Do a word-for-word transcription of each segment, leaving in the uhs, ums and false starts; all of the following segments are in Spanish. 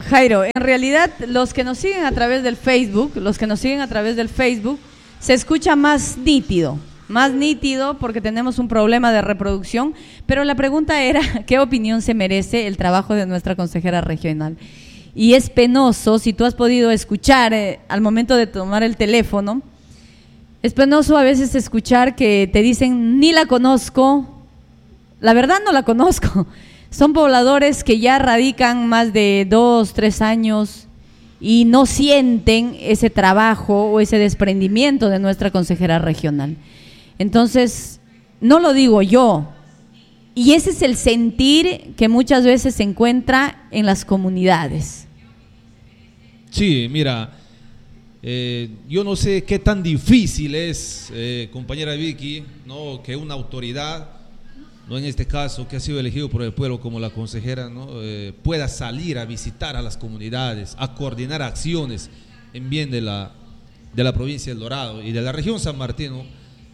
Jairo, en realidad los que nos siguen a través del Facebook, los que nos siguen a través del Facebook, se escucha más nítido, más nítido porque tenemos un problema de reproducción, pero la pregunta era, ¿qué opinión se merece el trabajo de nuestra consejera regional? Y es penoso, si tú has podido escuchar eh, al momento de tomar el teléfono, es penoso a veces escuchar que te dicen, ni la conozco, la verdad no la conozco. Son pobladores que ya radican más de dos, tres años y no sienten ese trabajo o ese desprendimiento de nuestra consejera regional. Entonces, no lo digo yo, y ese es el sentir que muchas veces se encuentra en las comunidades. Sí, mira, eh, yo no sé qué tan difícil es, eh, compañera Vicky, ¿no?, que una autoridad, no en este caso, que ha sido elegido por el pueblo como la consejera, ¿no?, eh, pueda salir a visitar a las comunidades, a coordinar acciones en bien de la, de la provincia del Dorado y de la región San Martín, ¿no?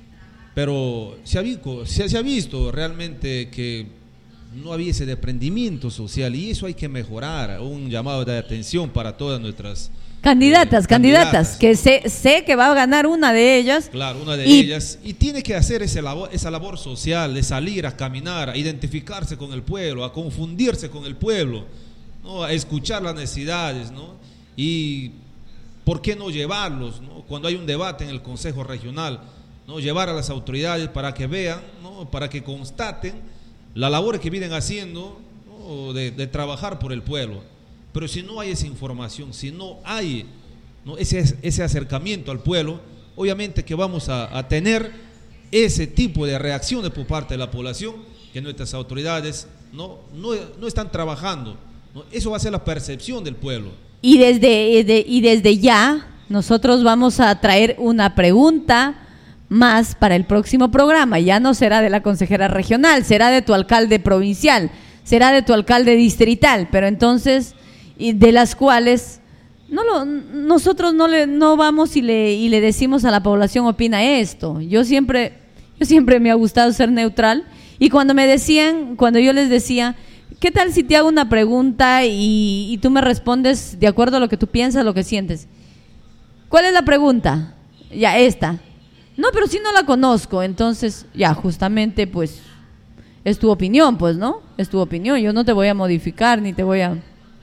Pero se ha, visto, se, se ha visto realmente que no había ese desprendimiento social y eso hay que mejorar, un llamado de atención para todas nuestras Candidatas, eh, candidatas, que sé, sé que va a ganar una de ellas. Claro, una de y, ellas. Y tiene que hacer ese labor, esa labor social de salir a caminar, a identificarse con el pueblo, a confundirse con el pueblo, ¿no?, a escuchar las necesidades, ¿no? Y ¿por qué no llevarlos, ¿no?, cuando hay un debate en el Consejo Regional, ¿no?, llevar a las autoridades para que vean, ¿no?, para que constaten la labor que vienen haciendo, ¿no?, de, de trabajar por el pueblo. Pero si no hay esa información, si no hay, ¿no?, ese, ese acercamiento al pueblo, obviamente que vamos a, a tener ese tipo de reacciones por parte de la población, que nuestras autoridades no, no, no están trabajando, ¿no? Eso va a ser la percepción del pueblo. Y desde, de, y desde ya nosotros vamos a traer una pregunta más para el próximo programa. Ya no será de la consejera regional, será de tu alcalde provincial, será de tu alcalde distrital, pero entonces... y de las cuales no lo, nosotros no le no vamos y le y le decimos a la población opina esto. Yo siempre yo siempre me ha gustado ser neutral y cuando me decían, cuando yo les decía, ¿qué tal si te hago una pregunta y, y tú me respondes de acuerdo a lo que tú piensas, lo que sientes? ¿Cuál es la pregunta? Ya, esta. No, pero si no la conozco, entonces ya, justamente pues es tu opinión, pues, ¿no? Es tu opinión, yo no te voy a modificar ni te voy a...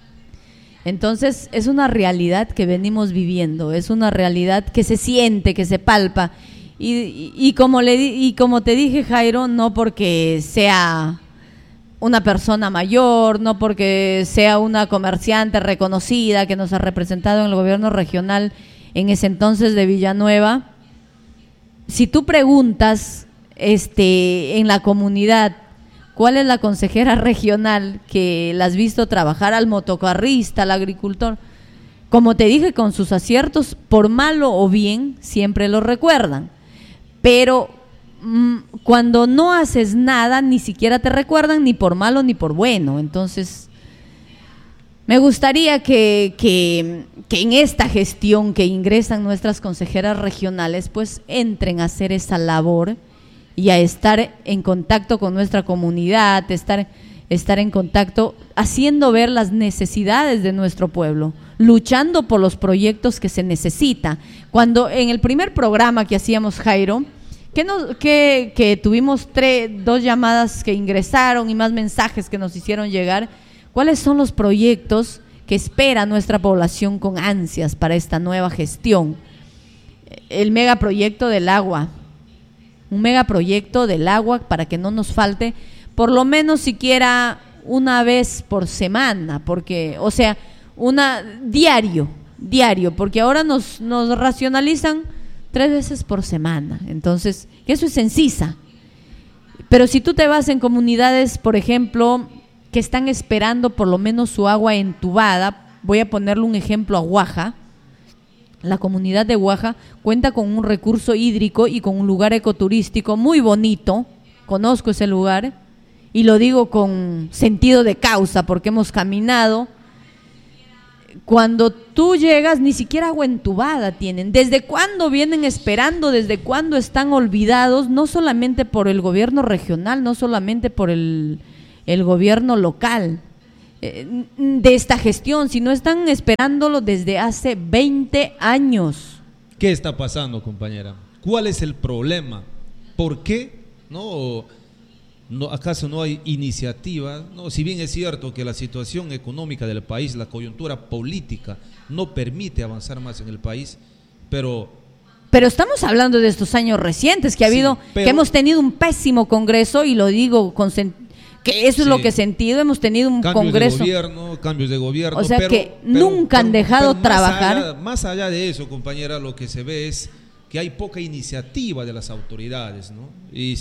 Entonces es una realidad que venimos viviendo, es una realidad que se siente, que se palpa y, y, y, como, le, y como te dije, Jairo, no porque sea una persona mayor, no porque sea una comerciante reconocida que nos ha representado en el gobierno regional en ese entonces de Villanueva, si tú preguntas este, en la comunidad, ¿cuál es la consejera regional que la has visto trabajar al motocarrista, al agricultor? Como te dije, con sus aciertos, por malo o bien, siempre lo recuerdan. Pero mmm, cuando no haces nada, ni siquiera te recuerdan ni por malo ni por bueno. Entonces, me gustaría que, que, que en esta gestión que ingresan nuestras consejeras regionales, pues entren a hacer esa labor y a estar en contacto con nuestra comunidad, estar, estar en contacto, haciendo ver las necesidades de nuestro pueblo, luchando por los proyectos que se necesita. Cuando en el primer programa que hacíamos, Jairo, que, nos, que, que tuvimos tres, dos llamadas que ingresaron y más mensajes que nos hicieron llegar, ¿cuáles son los proyectos que espera nuestra población con ansias para esta nueva gestión? El megaproyecto del agua, un megaproyecto del agua para que no nos falte por lo menos siquiera una vez por semana, porque, o sea, una diario, diario, porque ahora nos, nos racionalizan tres veces por semana, entonces, eso es en Sisa. Pero si tú te vas en comunidades, por ejemplo, que están esperando por lo menos su agua entubada, voy a ponerle un ejemplo a Huaja. La comunidad de Huaja cuenta con un recurso hídrico y con un lugar ecoturístico muy bonito, conozco ese lugar y lo digo con sentido de causa porque hemos caminado. Cuando tú llegas ni siquiera agua entubada tienen. ¿Desde cuándo vienen esperando? ¿Desde cuándo están olvidados? No solamente por el gobierno regional, no solamente por el, el gobierno local. eh, de esta gestión, sino están esperándolo desde hace veinte años. ¿Qué está pasando, compañera? ¿Cuál es el problema? ¿Por qué? ¿No? ¿No, ¿Acaso no hay iniciativa? No, si bien es cierto que la situación económica del país, la coyuntura política, no permite avanzar más en el país, pero... Pero estamos hablando de estos años recientes, que ha habido, sí, pero, que hemos tenido un pésimo Congreso, y lo digo con que eso sí, es lo que he sentido, hemos tenido un cambios Congreso. De gobierno, cambios de gobierno. O sea pero, que pero, nunca pero, han dejado pero más trabajar. Allá, más allá de eso, compañera, lo que se ve es que hay poca iniciativa de las autoridades, ¿no? Y...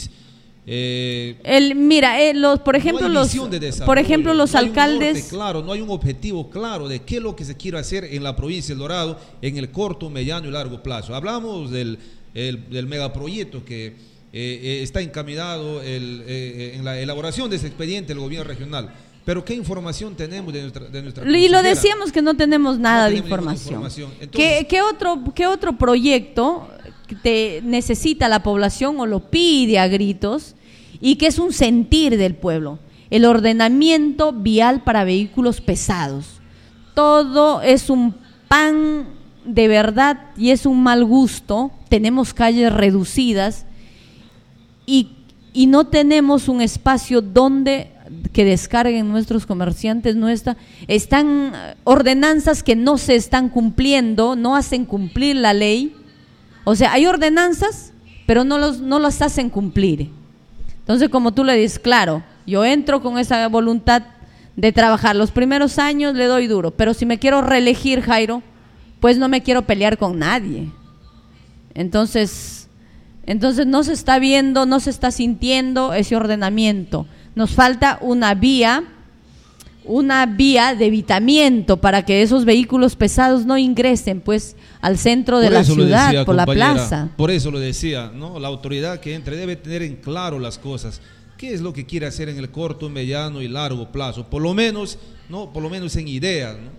Eh, el, mira, eh, los, por ejemplo, no los, por ejemplo, los no hay alcaldes. Un norte claro, no hay un objetivo claro de qué es lo que se quiere hacer en la provincia de El Dorado en el corto, mediano y largo plazo. Hablamos del, el, del megaproyecto que eh, eh, está encaminado el, eh, en la elaboración de ese expediente del gobierno regional. Pero ¿qué información tenemos de nuestra, de nuestra Y lo decíamos que no tenemos nada no tenemos de información. información. Entonces, ¿Qué, qué, otro, ¿Qué otro proyecto te necesita la población o lo pide a gritos y que es un sentir del pueblo? El ordenamiento vial para vehículos pesados. Todo es un pan de verdad y es un mal gusto. Tenemos calles reducidas y, y no tenemos un espacio donde que descarguen nuestros comerciantes. No está, están ordenanzas que no se están cumpliendo, no hacen cumplir la ley. O sea, hay ordenanzas, pero no, los, no las hacen cumplir. Entonces, como tú le dices, claro, yo entro con esa voluntad de trabajar. Los primeros años le doy duro, pero si me quiero reelegir, Jairo, pues no me quiero pelear con nadie. Entonces, entonces no se está viendo, no se está sintiendo ese ordenamiento. Nos falta una vía, una vía de evitamiento para que esos vehículos pesados no ingresen pues al centro de la ciudad, decía, por la plaza. Por eso lo decía, ¿no? La autoridad que entre debe tener en claro las cosas. ¿Qué es lo que quiere hacer en el corto, mediano y largo plazo? Por lo menos, ¿no? Por lo menos en ideas, ¿no?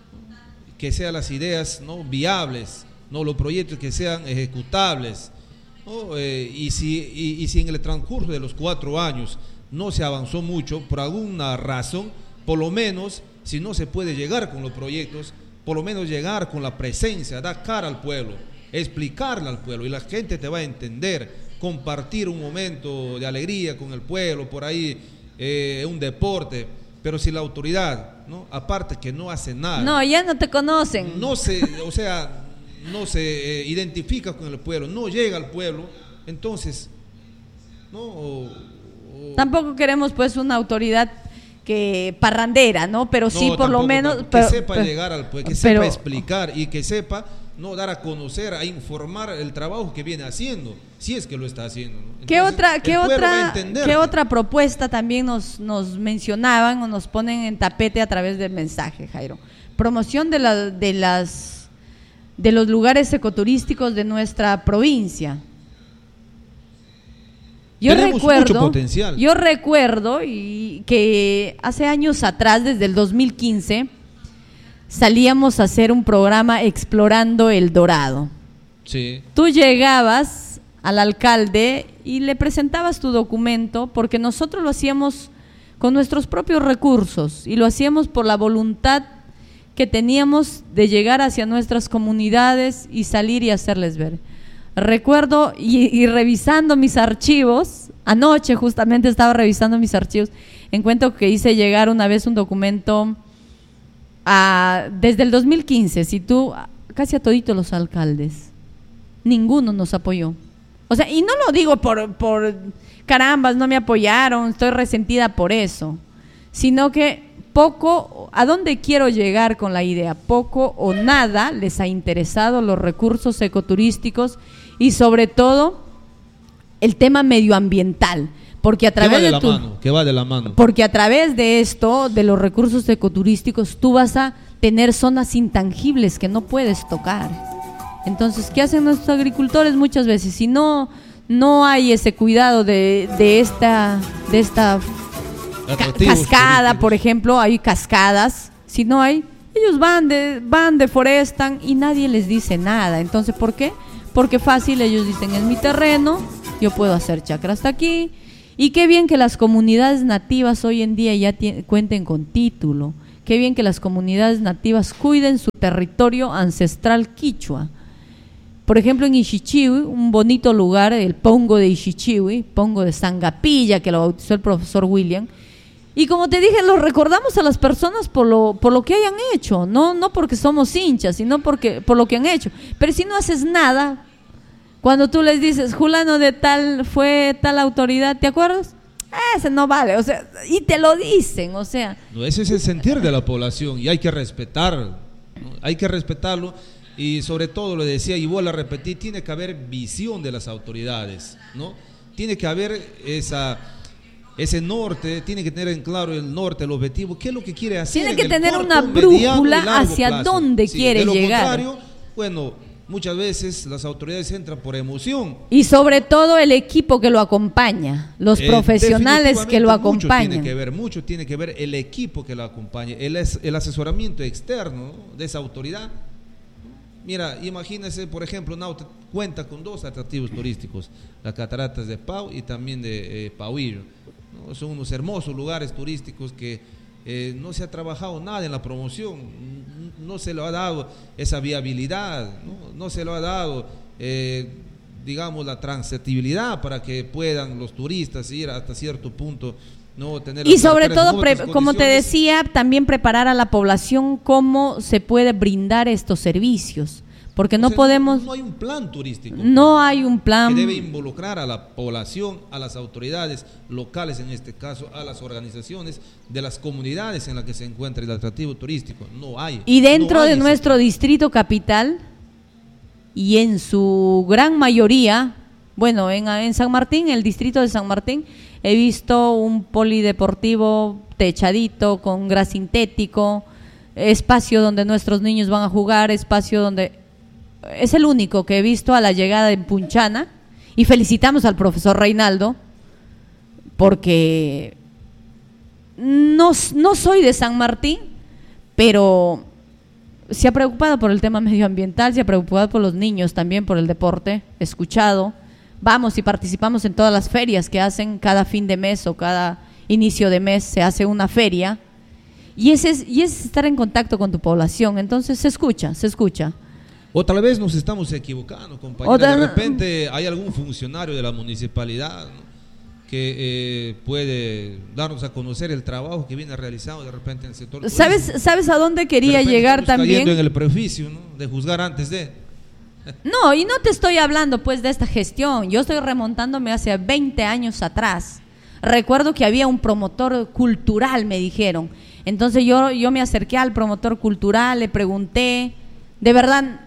Que sean las ideas, ¿no? Viables, ¿no? Los proyectos que sean ejecutables, ¿no? Eh, y, si, y, y si en el transcurso de los cuatro años no se avanzó mucho, por alguna razón, por lo menos, si no se puede llegar con los proyectos, por lo menos llegar con la presencia, dar cara al pueblo, explicarle al pueblo, y la gente te va a entender, compartir un momento de alegría con el pueblo, por ahí, eh, un deporte. Pero si la autoridad, ¿no? Aparte que no hace nada. No, ya no te conocen. No se, o sea, no se eh, identifica con el pueblo, no llega al pueblo, entonces, ¿no? O, o, Tampoco queremos pues una autoridad que parrandera, ¿no? Pero sí, no, por lo menos que pero, sepa pero, llegar al pueblo, que pero, sepa explicar y que sepa no dar a conocer, a informar el trabajo que viene haciendo, si es que lo está haciendo, ¿no? Entonces, ¿qué otra, qué otra, qué otra propuesta también nos, nos mencionaban o nos ponen en tapete a través del mensaje, Jairo? Promoción de la, de las de los lugares ecoturísticos de nuestra provincia. Yo Tenemos recuerdo, mucho potencial. yo recuerdo y que hace años atrás, desde el dos mil quince, salíamos a hacer un programa explorando El Dorado. Sí. Tú llegabas al alcalde y le presentabas tu documento, porque nosotros lo hacíamos con nuestros propios recursos y lo hacíamos por la voluntad que teníamos de llegar hacia nuestras comunidades y salir y hacerles ver. Recuerdo y, y revisando mis archivos, anoche justamente estaba revisando mis archivos, encuentro que hice llegar una vez un documento a, desde el dos mil quince, si tú, casi a toditos los alcaldes, ninguno nos apoyó. O sea, y no lo digo por, por carambas, no me apoyaron, estoy resentida por eso, sino que poco, ¿a dónde quiero llegar con la idea? Poco o nada les ha interesado los recursos ecoturísticos y sobre todo el tema medioambiental, porque a través que va de, de la tu, mano, que va de la mano. Porque a través de esto, de los recursos ecoturísticos, tú vas a tener zonas intangibles que no puedes tocar. Entonces, ¿qué hacen nuestros agricultores muchas veces? Si no, no hay ese cuidado de, de esta, de esta ca- cascada, por ejemplo, hay cascadas, si no hay, ellos van, de, van, deforestan y nadie les dice nada. Entonces, ¿por qué? Porque fácil, ellos dicen, es mi terreno, yo puedo hacer chacra hasta aquí, Y qué bien que las comunidades nativas hoy en día ya cuenten con título. Qué bien que las comunidades nativas cuiden su territorio ancestral quichua. Por ejemplo, en Ixichiwi, un bonito lugar, el Pongo de Ixichiwi, Pongo de Sangapilla, que lo bautizó el profesor William. Y como te dije, los recordamos a las personas por lo, por lo que hayan hecho, no, no porque somos hinchas, sino porque, por lo que han hecho. Pero si no haces nada, cuando tú les dices, fulano de tal fue tal autoridad, ¿te acuerdas? Ese no vale, o sea, y te lo dicen, o sea. No, ese es el sentir de la población y hay que respetar, ¿no? Hay que respetarlo. Y sobre todo, lo decía y vuelvo a repetir, tiene que haber visión de las autoridades, ¿no? Tiene que haber esa, ese norte, tiene que tener en claro el norte, el objetivo, qué es lo que quiere hacer. Tiene que en tener el corto, una brújula hacia plazo. dónde Sí, quiere de lo llegar. Contrario, bueno, muchas veces las autoridades entran por emoción. Y sobre todo el equipo que lo acompaña, los Eh, profesionales que lo acompañan. Mucho tiene que ver, mucho tiene que ver el equipo que lo acompaña, el, el asesoramiento externo, ¿no?, de esa autoridad. Mira, imagínese, por ejemplo, Nauta cuenta con dos atractivos turísticos, las cataratas de Pau y también de eh, Pauillo, ¿no? Son unos hermosos lugares turísticos que eh, no se ha trabajado nada en la promoción, no se le ha dado esa viabilidad, no, no se le ha dado, eh, digamos, la transitibilidad para que puedan los turistas ir hasta cierto punto. No, tener y sobre todo, pre, como te decía, también preparar a la población cómo se puede brindar estos servicios, porque no o sea, podemos… No, no hay un plan turístico. No hay un plan… Que debe involucrar a la población, a las autoridades locales, en este caso, a las organizaciones de las comunidades en las que se encuentra el atractivo turístico. No hay. Y dentro no hay de nuestro plan. Distrito capital, y en su gran mayoría, bueno, en, en San Martín, el distrito de San Martín, he visto un polideportivo techadito con gras sintético, espacio donde nuestros niños van a jugar, espacio donde… Es el único que he visto a la llegada en Punchana, y felicitamos al profesor Reinaldo, porque no, no soy de San Martín, pero se ha preocupado por el tema medioambiental, se ha preocupado por los niños, también por el deporte, escuchado. Vamos y participamos en todas las ferias que hacen cada fin de mes o cada inicio de mes, se hace una feria, y ese es, y es estar en contacto con tu población. Entonces se escucha, se escucha. O tal vez nos estamos equivocando, compañera. Otra, de repente hay algún funcionario de la municipalidad, ¿no?, que eh, puede darnos a conocer el trabajo que viene realizando de repente en el sector. ¿Sabes, turismo. ¿Sabes a dónde quería llegar también? Cayendo en el prejuicio, ¿no?, de juzgar antes de… No, y no te estoy hablando pues de esta gestión, yo estoy remontándome hace veinte años atrás. Recuerdo que había un promotor cultural, me dijeron. Entonces yo, yo me acerqué al promotor cultural, le pregunté, de verdad,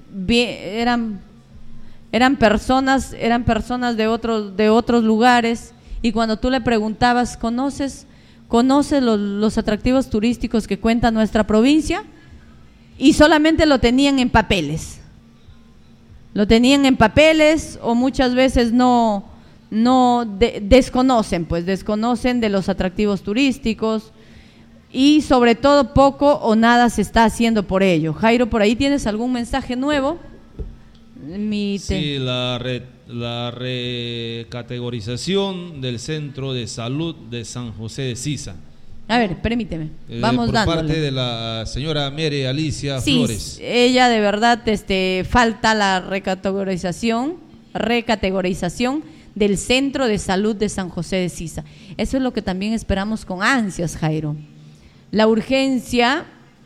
eran, eran personas, eran personas de otros, de otros lugares, y cuando tú le preguntabas, ¿conoces, conoces los, los atractivos turísticos que cuenta nuestra provincia? Y solamente lo tenían en papeles. Lo tenían en papeles, o muchas veces no, no de, desconocen, pues desconocen de los atractivos turísticos, y sobre todo poco o nada se está haciendo por ello. Jairo, ¿por ahí tienes algún mensaje nuevo? Mi te... Sí, la, re, la recategorización del Centro de Salud de San José de Sisa. A ver, permíteme, vamos eh, por dándole. Por parte de la señora Mere Alicia sí, Flores. Ella de verdad, este, falta la recategorización, recategorización del Centro de Salud de San José de Sisa. Eso es lo que también esperamos con ansias, Jairo. La urgencia,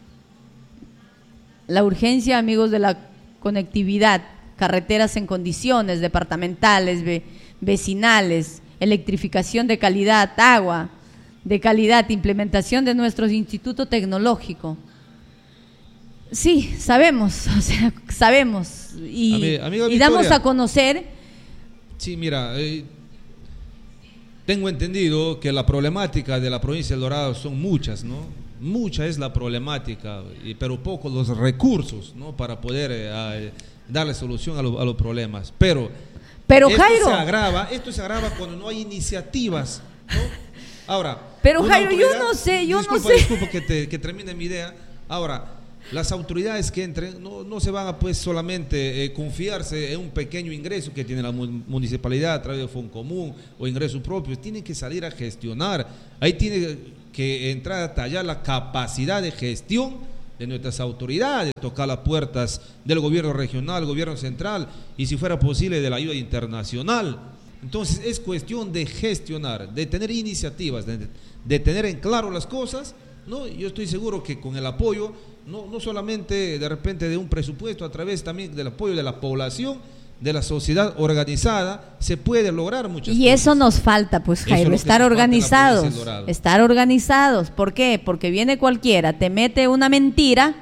la urgencia, amigos, de la conectividad, carreteras en condiciones, departamentales, ve, vecinales, electrificación de calidad, agua de calidad, implementación de nuestro instituto tecnológico. Sí, sabemos, o sea, sabemos y, Ami, amiga y damos a conocer. Sí, mira, eh, tengo entendido que la problemática de la provincia del Dorado son muchas, ¿no? Mucha es la problemática, pero pocos los recursos, ¿no?, para poder eh, darle solución a, lo, a los problemas. Pero, pero esto Jairo, se agrava, esto se agrava cuando no hay iniciativas, ¿no? Ahora, pero Jairo, yo no sé, yo disculpa, no sé. Disculpa que, te, que termine mi idea. Ahora, las autoridades que entren no, no se van a pues solamente eh, confiarse en un pequeño ingreso que tiene la municipalidad a través de Fondo Común o ingresos propios, tienen que salir a gestionar, ahí tiene que entrar a tallar la capacidad de gestión de nuestras autoridades, tocar las puertas del gobierno regional, gobierno central y si fuera posible de la ayuda internacional. Entonces es cuestión de gestionar, de tener iniciativas, de, de tener en claro las cosas, ¿no? Yo estoy seguro que con el apoyo, no, no solamente de repente de un presupuesto, a través también del apoyo de la población, de la sociedad organizada, se puede lograr muchas y cosas. Y eso nos falta, pues Jairo, estar organizados, estar organizados. ¿Por qué? Porque viene cualquiera, te mete una mentira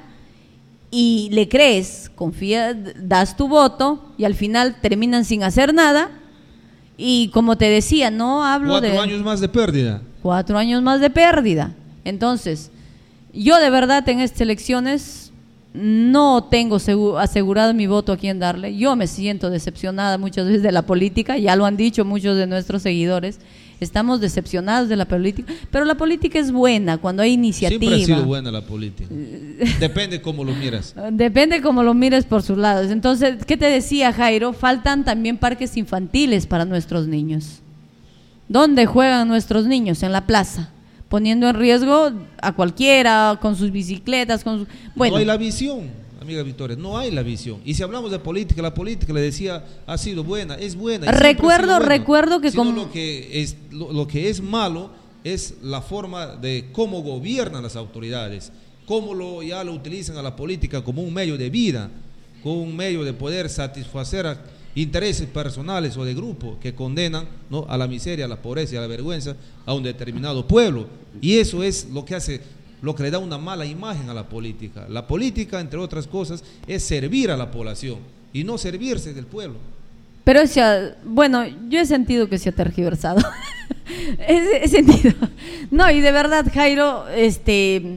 y le crees, confías, das tu voto y al final terminan sin hacer nada. Y como te decía, no hablo cuatro de... Cuatro años más de pérdida. Cuatro años más de pérdida. Entonces, yo de verdad en estas elecciones no tengo asegurado mi voto a quién darle. Yo me siento decepcionada muchas veces de la política, ya lo han dicho muchos de nuestros seguidores. Estamos decepcionados de la política, pero la política es buena cuando hay iniciativa. Siempre ha sido buena la política. Depende cómo lo miras. Depende cómo lo mires por sus lados. Entonces, ¿qué te decía, Jairo? Faltan también parques infantiles para nuestros niños. ¿Dónde juegan nuestros niños? En la plaza, poniendo en riesgo a cualquiera con sus bicicletas. Con su... bueno. No hay la visión. Amiga Victoria, no hay la visión. Y si hablamos de política, la política, le decía, ha sido buena, es buena. Recuerdo, recuerdo que como... como... Lo que, es, lo, lo que es malo es la forma de cómo gobiernan las autoridades, cómo lo, ya lo utilizan a la política como un medio de vida, como un medio de poder satisfacer a intereses personales o de grupo que condenan, ¿no?, a la miseria, a la pobreza y a la vergüenza a un determinado pueblo. Y eso es lo que hace... lo que le da una mala imagen a la política. La política, entre otras cosas, es servir a la población y no servirse del pueblo. Pero ese, bueno, yo he sentido que se ha tergiversado. he, he sentido. No, y de verdad, Jairo, este,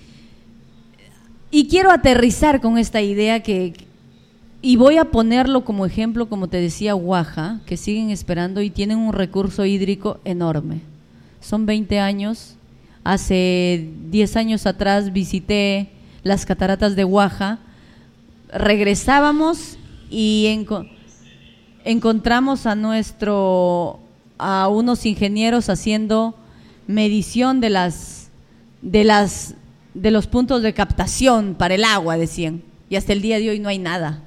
y quiero aterrizar con esta idea que, y voy a ponerlo como ejemplo, como te decía, Guaja, que siguen esperando y tienen un recurso hídrico enorme. Son veinte años. Hace diez años atrás visité las cataratas de Guaja, regresábamos y enco- encontramos a nuestro, a unos ingenieros haciendo medición de las, de las, de los puntos de captación para el agua, decían, y hasta el día de hoy no hay nada.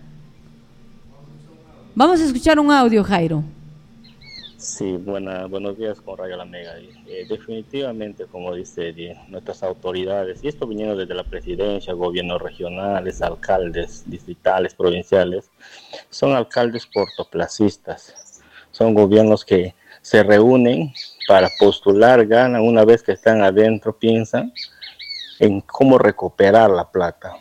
Vamos a escuchar un audio, Jairo. Sí, buena, buenos días con Radio La Mega. Eh, definitivamente, como dice eh, nuestras autoridades, y esto viniendo desde la presidencia, gobiernos regionales, alcaldes distritales, provinciales, son alcaldes cortoplacistas, son gobiernos que se reúnen para postular, ganan, una vez que están adentro piensan en cómo recuperar la plata,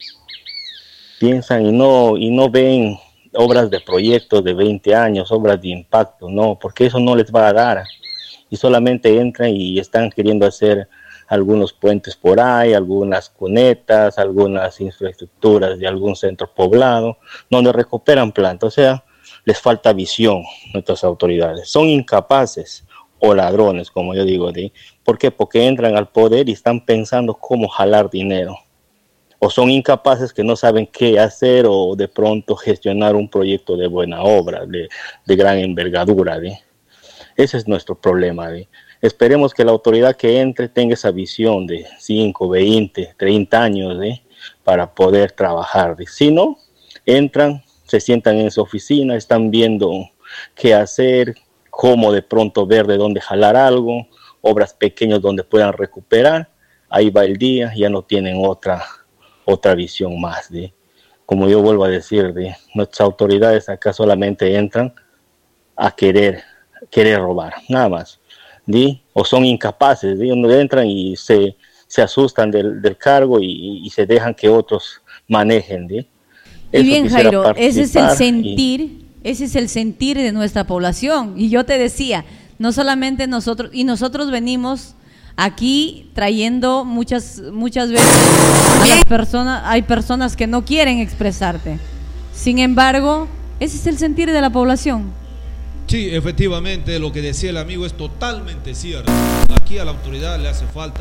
piensan y no, y no ven obras de proyectos de veinte años, obras de impacto, no, porque eso no les va a dar, y solamente entran y están queriendo hacer algunos puentes por ahí, algunas cunetas, algunas infraestructuras de algún centro poblado, donde recuperan planta. O sea, les falta visión nuestras autoridades, son incapaces o ladrones, como yo digo, ¿sí? ¿Por qué? Porque entran al poder y están pensando cómo jalar dinero. O son incapaces que no saben qué hacer o de pronto gestionar un proyecto de buena obra, de, de gran envergadura. ¿Sí? Ese es nuestro problema. ¿Sí? Esperemos que la autoridad que entre tenga esa visión de cinco, veinte, treinta años, ¿sí? Para poder trabajar. ¿Sí? Si no, entran, se sientan en su oficina, están viendo qué hacer, cómo de pronto ver de dónde jalar algo, obras pequeñas donde puedan recuperar. Ahí va el día, ya no tienen otra otra visión más. ¿sí? Como yo vuelvo a decir, ¿sí? Nuestras autoridades acá solamente entran a querer, querer robar, nada más. ¿sí? O son incapaces, ¿sí? Donde entran y se, se asustan del, del cargo y, y se dejan que otros manejen. ¿sí? Y bien, Jairo, ese es el sentir, y... ese es el sentir de nuestra población. Y yo te decía, no solamente nosotros, y nosotros venimos aquí trayendo muchas muchas veces a las personas, hay personas que no quieren expresarte. Sin embargo, ese es el sentir de la población. Sí, efectivamente, lo que decía el amigo es totalmente cierto. Aquí a la autoridad le hace falta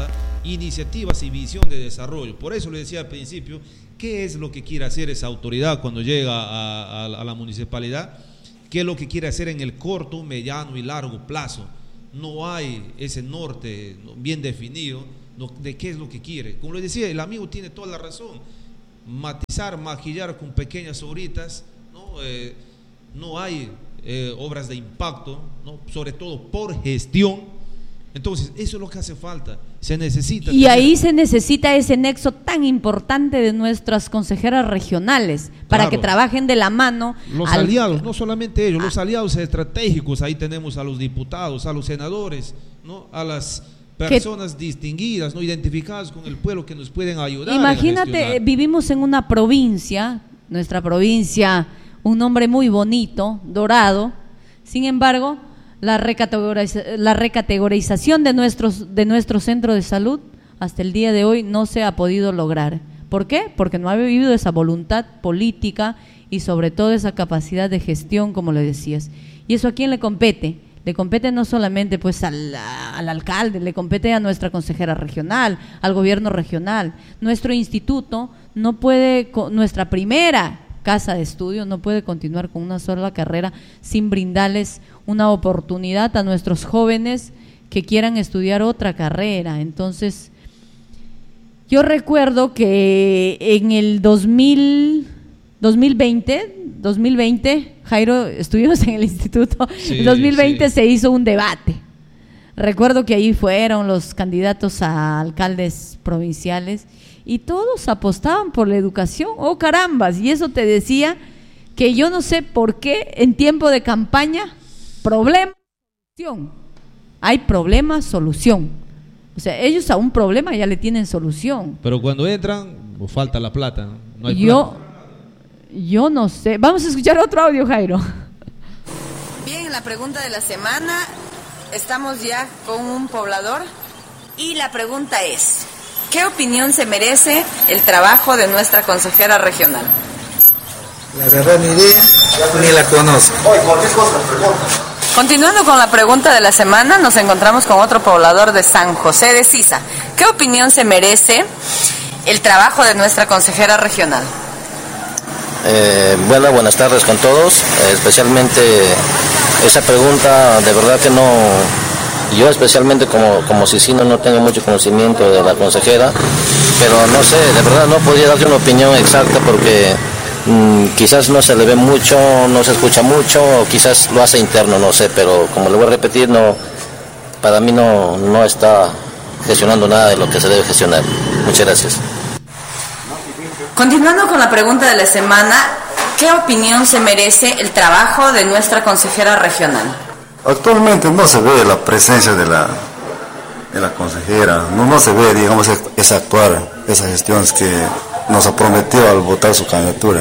iniciativas y visión de desarrollo. Por eso le decía al principio, ¿qué es lo que quiere hacer esa autoridad cuando llega a, a, a la municipalidad? ¿Qué es lo que quiere hacer en el corto, mediano y largo plazo? No hay ese norte bien definido de qué es lo que quiere. Como le decía, el amigo tiene toda la razón. Matizar, maquillar con pequeñas obritas, ¿no? Eh, no hay eh, obras de impacto, ¿no? Sobre todo por gestión. Entonces, eso es lo que hace falta, se necesita. Y tener... ahí se necesita ese nexo tan importante de nuestras consejeras regionales, para claro, que trabajen de la mano. Los al... aliados, no solamente ellos, ah. los aliados estratégicos, ahí tenemos a los diputados, a los senadores, ¿no? A las personas que... distinguidas, no identificadas con el pueblo, que nos pueden ayudar. Imagínate, vivimos en una provincia, nuestra provincia, un nombre muy bonito, Dorado, sin embargo... La, recategoriza, la recategorización de nuestros de nuestro centro de salud hasta el día de hoy no se ha podido lograr. ¿Por qué? Porque no ha habido esa voluntad política y sobre todo esa capacidad de gestión, como le decías. ¿Y eso a quién le compete? Le compete no solamente pues al, al alcalde, le compete a nuestra consejera regional, al gobierno regional. Nuestro instituto no puede, nuestra primera casa de estudio no puede continuar con una sola carrera sin brindarles una oportunidad a nuestros jóvenes que quieran estudiar otra carrera. Entonces, yo recuerdo que en el dos mil, dos mil veinte, dos mil veinte, Jairo, estuvimos en el instituto, sí, en dos mil veinte sí. Se hizo un debate. Recuerdo que ahí fueron los candidatos a alcaldes provinciales y todos apostaban por la educación, oh carambas, y eso te decía que yo no sé por qué en tiempo de campaña, problema, solución, hay problema, solución, o sea, ellos a un problema ya le tienen solución. Pero cuando entran, pues falta la plata, ¿no? No hay yo, plata. Yo no sé, vamos a escuchar otro audio, Jairo. Bien, la pregunta de la semana, estamos ya con un poblador y la pregunta es: ¿qué opinión se merece el trabajo de nuestra consejera regional? La verdad ni idea, ni la conozco. Continuando con la pregunta de la semana, nos encontramos con otro poblador de San José de Sisa. ¿Qué opinión se merece el trabajo de nuestra consejera regional? Eh, bueno, buenas tardes con todos. Eh, especialmente esa pregunta, de verdad que no... Yo especialmente como, como sisino no tengo mucho conocimiento de la consejera, pero no sé, de verdad no podría darte una opinión exacta porque mmm, quizás no se le ve mucho, no se escucha mucho, o quizás lo hace interno, no sé, pero como le voy a repetir, no, para mí no, no está gestionando nada de lo que se debe gestionar. Muchas gracias. Continuando con la pregunta de la semana, ¿qué opinión se merece el trabajo de nuestra consejera regional? Actualmente no se ve la presencia de la, de la consejera, no, no se ve, digamos, esa actuar, esas gestiones que nos ha prometido al votar su candidatura.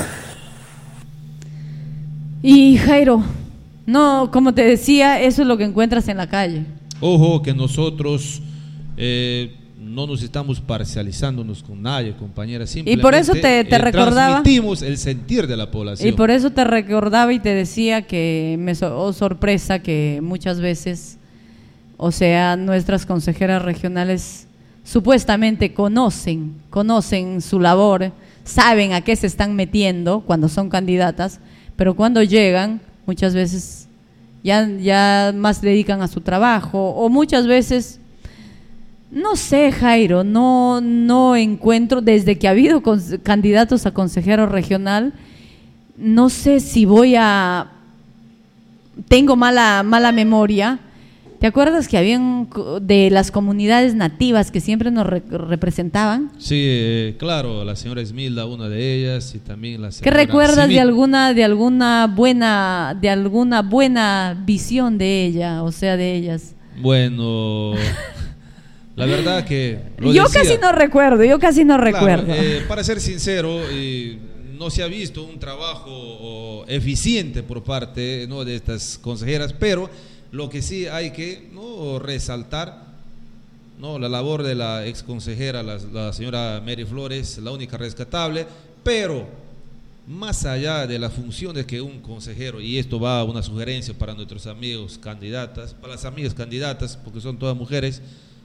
Y Jairo, no, como te decía, eso es lo que encuentras en la calle. Ojo que nosotros eh, no nos estamos parcializándonos con nadie, compañera, simplemente y por eso te, te eh, recordaba, transmitimos el sentir de la población. Y por eso te recordaba y te decía que me so, oh, sorpresa que muchas veces, o sea, nuestras consejeras regionales supuestamente conocen, conocen su labor, saben a qué se están metiendo cuando son candidatas, pero cuando llegan, muchas veces ya, ya más dedican a su trabajo, o muchas veces... No sé, Jairo, no, no encuentro, desde que ha habido con, candidatos a consejero regional, no sé si voy a, tengo mala, mala memoria. ¿Te acuerdas que habían de las comunidades nativas que siempre nos re, representaban? Sí, eh, claro, la señora Esmilda, una de ellas, y también la señora... ¿Qué recuerdas Civil? de alguna, de alguna buena, de alguna buena visión de ella, o sea, de ellas? Bueno... La verdad que... Lo yo decía, casi no recuerdo, yo casi no claro, recuerdo. Eh, para ser sincero, eh, no se ha visto un trabajo oh, eficiente por parte, ¿no?, de estas consejeras, pero lo que sí hay que, ¿no?, resaltar, ¿no?, la labor de la ex consejera, la, la señora Mary Flores, la única rescatable, pero más allá de las funciones que un consejero, y esto va a una sugerencia para nuestros amigos candidatas, para las amigas candidatas, porque son todas mujeres,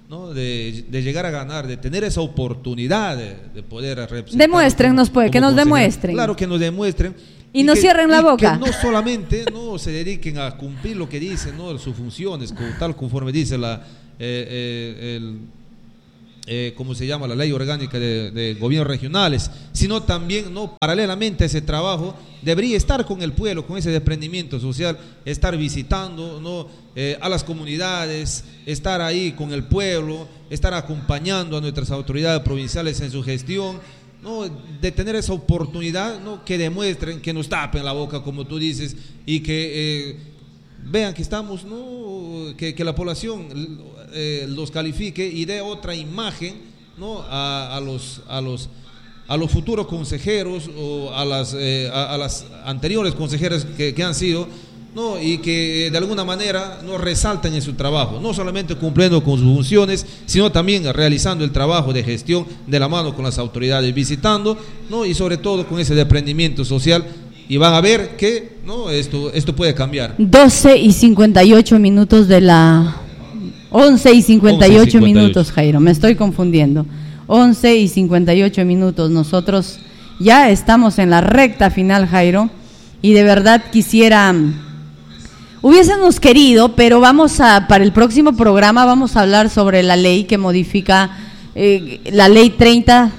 ¿no? de, de llegar a ganar, de tener esa oportunidad de, de poder representar. Demuéstrennos, pues, que nos consejero. demuestren. Claro, que nos demuestren. Y, y no que, cierren la y boca. Que no solamente no se dediquen a cumplir lo que dicen, ¿no? sus funciones, como, tal conforme dice la eh, eh, el Eh, como se llama la ley orgánica de, de gobiernos regionales, sino también, no, paralelamente a ese trabajo debería estar con el pueblo, con ese desprendimiento social, estar visitando, ¿no? eh, a las comunidades, estar ahí con el pueblo, estar acompañando a nuestras autoridades provinciales en su gestión, ¿no? de tener esa oportunidad, ¿no? que demuestren, que nos tapen la boca, como tú dices, y que eh, vean que estamos, ¿no? que, que la población eh, los califique y dé otra imagen, ¿no? a, a, los, a, los, a los futuros consejeros o a las, eh, a, a las anteriores consejeras que, que han sido, ¿no? y que de alguna manera no resalten en su trabajo, no solamente cumpliendo con sus funciones, sino también realizando el trabajo de gestión de la mano con las autoridades, visitando, ¿no? y sobre todo con ese desprendimiento social. Y van a ver que no esto esto puede cambiar. doce y cincuenta y ocho minutos de la... once y cincuenta y ocho minutos, Jairo, me estoy confundiendo. once y cincuenta y ocho minutos. Nosotros ya estamos en la recta final, Jairo, y de verdad quisiera... Hubiésemos querido, pero vamos a... Para el próximo programa vamos a hablar sobre la ley que modifica eh, la ley treinta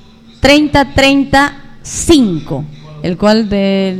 treinta cinco, el cual de,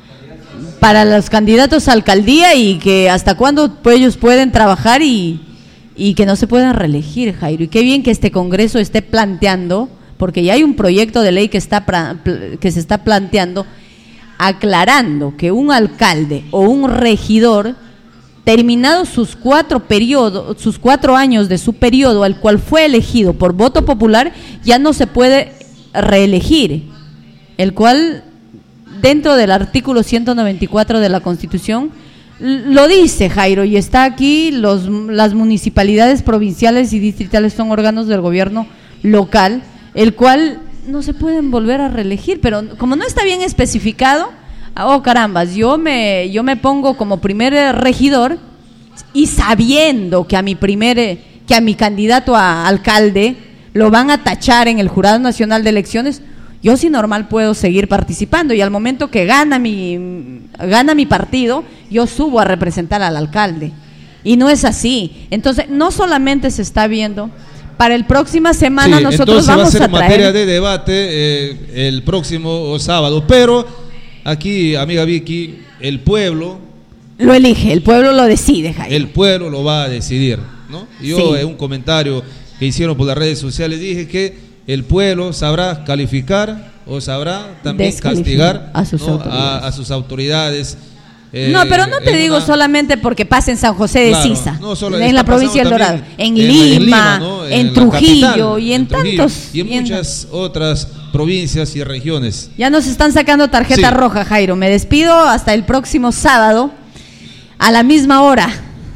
para los candidatos a alcaldía, y que hasta cuándo pues, ellos pueden trabajar y, y que no se puedan reelegir, Jairo. Y qué bien que este Congreso esté planteando, porque ya hay un proyecto de ley que está que se está planteando, aclarando que un alcalde o un regidor, terminados sus cuatro periodos, sus cuatro años de su periodo, al cual fue elegido por voto popular, ya no se puede reelegir, el cual dentro del artículo ciento noventa y cuatro de la Constitución lo dice, Jairo, y está aquí. Los, las municipalidades provinciales y distritales son órganos del gobierno local, el cual no se pueden volver a reelegir, pero como no está bien especificado, oh carambas, yo me, yo me pongo como primer regidor y sabiendo que a mi primer, que a mi candidato a alcalde lo van a tachar en el Jurado Nacional de Elecciones, yo sí normal puedo seguir participando, y al momento que gana mi, gana mi partido, yo subo a representar al alcalde. Y no es así. Entonces, no solamente se está viendo, para el próxima semana sí, nosotros vamos a, ser a traer... materia de debate eh, el próximo sábado, pero aquí, amiga Vicky, el pueblo... Lo elige, el pueblo lo decide, Jaime. El pueblo lo va a decidir, ¿no? Yo sí. en un comentario que hicieron por las redes sociales dije que el pueblo sabrá calificar o sabrá también castigar a sus, ¿no? a, a sus autoridades. Eh, no, pero no te digo una... solamente porque pasa en San José de claro, Sisa, no en la provincia del Dorado, en, en Lima, en, Lima ¿no? en, en Trujillo capital, y en, en tantos. Y en y muchas en... otras provincias y regiones. Ya nos están sacando tarjeta sí. roja, Jairo. Me despido hasta el próximo sábado a la misma hora.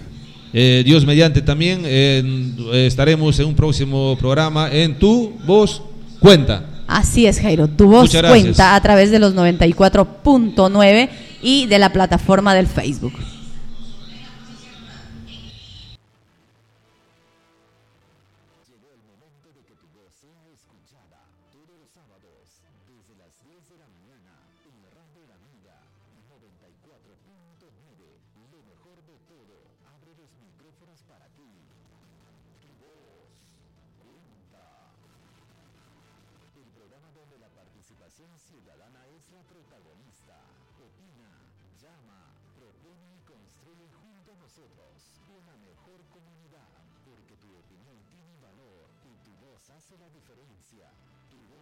Eh, Dios mediante también eh, estaremos en un próximo programa en Tu Voz Cuenta. Así es, Jairo, Tu Voz Cuenta a través de los noventa y cuatro punto nueve y de la plataforma del Facebook. Una mejor comunidad, porque tu opinión tiene valor y tu voz hace la diferencia.